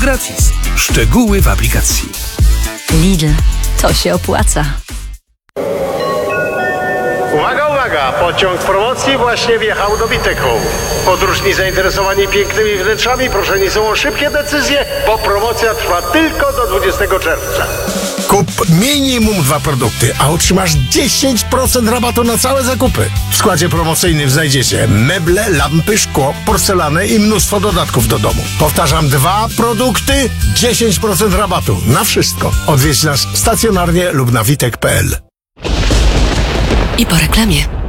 gratis. Szczegóły w aplikacji. Lidl, to się opłaca. Uwaga, uwaga! Pociąg promocji właśnie wjechał do Witeku. Podróżni zainteresowani pięknymi wnętrzami, proszę nie są o szybkie decyzje, bo promocja trwa tylko do 20 czerwca. Kup minimum 2 produkty, a otrzymasz 10% rabatu na całe zakupy. W składzie promocyjnym znajdziecie meble, lampy, szkło, porcelanę i mnóstwo dodatków do domu. Powtarzam, 2 produkty, 10% rabatu na wszystko. Odwiedź nas stacjonarnie lub na witek.pl. I po reklamie.